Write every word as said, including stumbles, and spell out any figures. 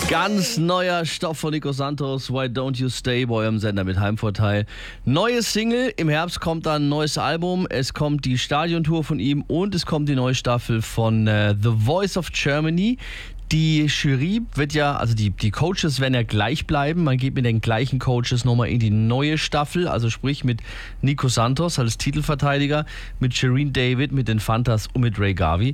Ganz neuer Stoff von Nico Santos, Why Don't You Stay, bei eurem Sender mit Heimvorteil. Neue Single, im Herbst kommt dann ein neues Album, es kommt die Stadiontour von ihm und es kommt die neue Staffel von äh, The Voice of Germany. Die Jury wird ja, also die, die Coaches werden ja gleich bleiben. Man geht mit den gleichen Coaches nochmal in die neue Staffel, also sprich mit Nico Santos als Titelverteidiger, mit Shireen David, mit den Fantas und mit Ray Gavi.